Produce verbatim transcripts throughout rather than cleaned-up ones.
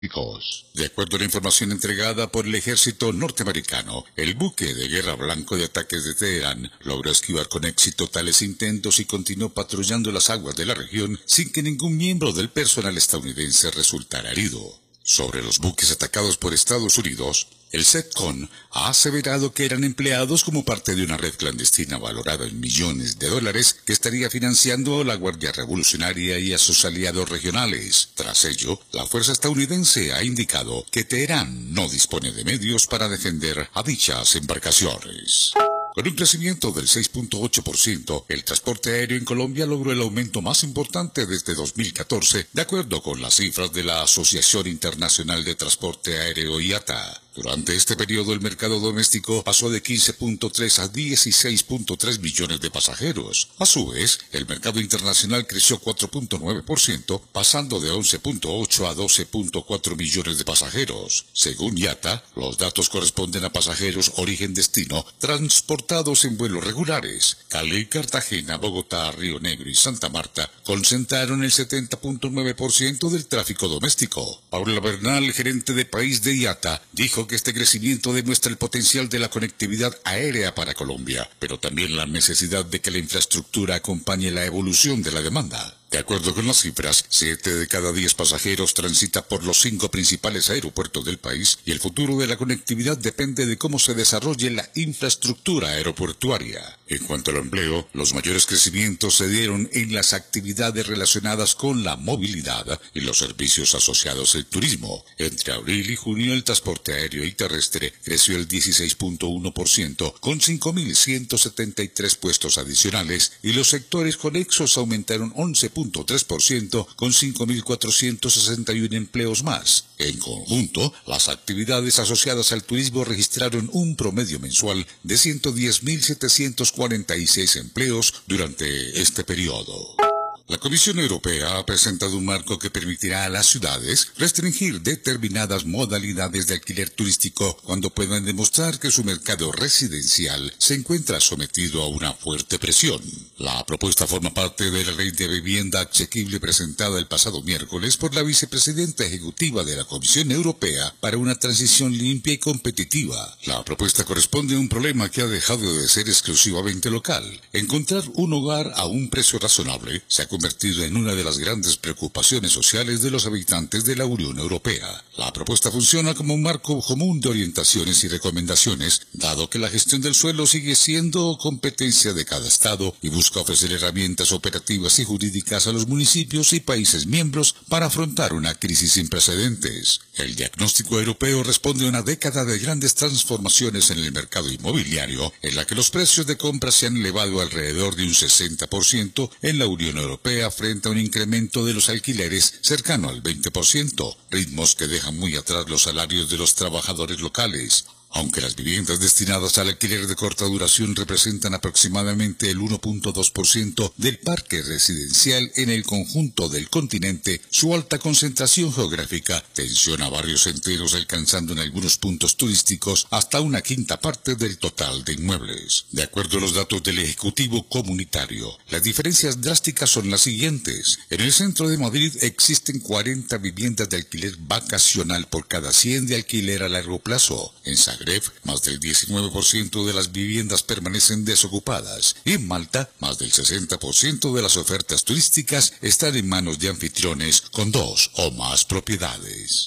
De acuerdo a la información entregada por el ejército norteamericano, el buque de guerra blanco de ataques de Teherán logró esquivar con éxito tales intentos y continuó patrullando las aguas de la región sin que ningún miembro del personal estadounidense resultara herido. Sobre los buques atacados por Estados Unidos, el CENTCOM ha aseverado que eran empleados como parte de una red clandestina valorada en millones de dólares que estaría financiando la Guardia Revolucionaria y a sus aliados regionales. Tras ello, la fuerza estadounidense ha indicado que Teherán no dispone de medios para defender a dichas embarcaciones. Con un crecimiento del seis punto ocho por ciento, el transporte aéreo en Colombia logró el aumento más importante desde dos mil catorce, de acuerdo con las cifras de la Asociación Internacional de Transporte Aéreo I A T A. Durante este periodo el mercado doméstico pasó de quince punto tres a dieciséis punto tres millones de pasajeros. A su vez, el mercado internacional creció cuatro punto nueve por ciento, pasando de once punto ocho a doce punto cuatro millones de pasajeros. Según I A T A, los datos corresponden a pasajeros origen-destino transportados en vuelos regulares. Cali, Cartagena, Bogotá, Río Negro y Santa Marta concentraron el setenta punto nueve por ciento del tráfico doméstico. Paula Bernal, gerente de país de I A T A, dijo que este crecimiento demuestra el potencial de la conectividad aérea para Colombia, pero también la necesidad de que la infraestructura acompañe la evolución de la demanda. De acuerdo con las cifras, siete de cada diez pasajeros transita por los cinco principales aeropuertos del país y el futuro de la conectividad depende de cómo se desarrolle la infraestructura aeroportuaria. En cuanto al empleo, los mayores crecimientos se dieron en las actividades relacionadas con la movilidad y los servicios asociados al turismo. Entre abril y junio el transporte aéreo y terrestre creció el dieciséis punto uno por ciento con cinco mil ciento setenta y tres puestos adicionales y los sectores conexos aumentaron once punto tres por ciento con cinco mil cuatrocientos sesenta y uno empleos más. En conjunto, las actividades asociadas al turismo registraron un promedio mensual de ciento diez mil setecientos cuarenta y seis empleos durante este periodo. La Comisión Europea ha presentado un marco que permitirá a las ciudades restringir determinadas modalidades de alquiler turístico cuando puedan demostrar que su mercado residencial se encuentra sometido a una fuerte presión. La propuesta forma parte de la Ley de Vivienda Asequible presentada el pasado miércoles por la vicepresidenta ejecutiva de la Comisión Europea para una transición limpia y competitiva. La propuesta corresponde a un problema que ha dejado de ser exclusivamente local. Encontrar un hogar a un precio razonable se ha convertido en una de las grandes preocupaciones sociales de los habitantes de la Unión Europea. La propuesta funciona como un marco común de orientaciones y recomendaciones, dado que la gestión del suelo sigue siendo competencia de cada Estado y busca ofrecer herramientas operativas y jurídicas a los municipios y países miembros para afrontar una crisis sin precedentes. El diagnóstico europeo responde a una década de grandes transformaciones en el mercado inmobiliario, en la que los precios de compra se han elevado alrededor de un sesenta por ciento en la Unión Europea frente a un incremento de los alquileres cercano al veinte por ciento, ritmos que dejan muy atrás los salarios de los trabajadores locales. Aunque las viviendas destinadas al alquiler de corta duración representan aproximadamente el uno punto dos por ciento del parque residencial en el conjunto del continente, su alta concentración geográfica tensiona barrios enteros, alcanzando en algunos puntos turísticos hasta una quinta parte del total de inmuebles. De acuerdo a los datos del Ejecutivo Comunitario, las diferencias drásticas son las siguientes. En el centro de Madrid existen cuarenta viviendas de alquiler vacacional por cada cien de alquiler a largo plazo. En Zagreb, más del diecinueve por ciento de las viviendas permanecen desocupadas y en Malta, más del sesenta por ciento de las ofertas turísticas están en manos de anfitriones con dos o más propiedades.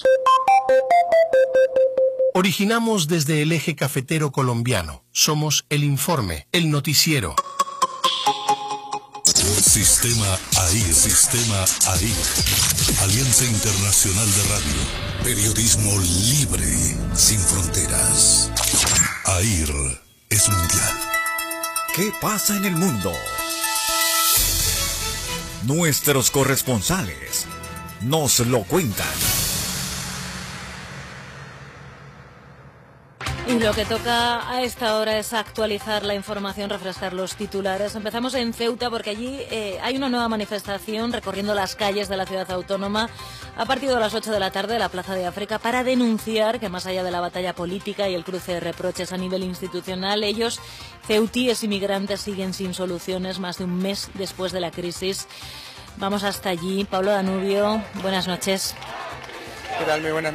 Originamos desde el eje cafetero colombiano. Somos El Informe, el noticiero. Sistema AIR. Sistema AIR. Alianza Internacional de Radio. Periodismo libre, sin fronteras. AIR es mundial. ¿Qué pasa en el mundo? Nuestros corresponsales nos lo cuentan. Y lo que toca a esta hora es actualizar la información, refrescar los titulares. Empezamos en Ceuta porque allí eh, hay una nueva manifestación recorriendo las calles de la ciudad autónoma a partir de las ocho de la tarde de la Plaza de África para denunciar que más allá de la batalla política y el cruce de reproches a nivel institucional, ellos, ceutíes y migrantes, siguen sin soluciones más de un mes después de la crisis. Vamos hasta allí. Pablo Danubio, buenas noches. ¿Qué tal? Muy buenas